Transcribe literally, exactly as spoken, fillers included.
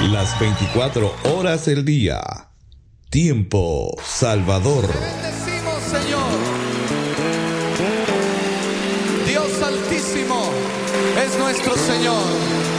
Las veinticuatro horas del día. Tiempo Salvador. Te bendecimos, Señor. Dios Altísimo es nuestro Señor.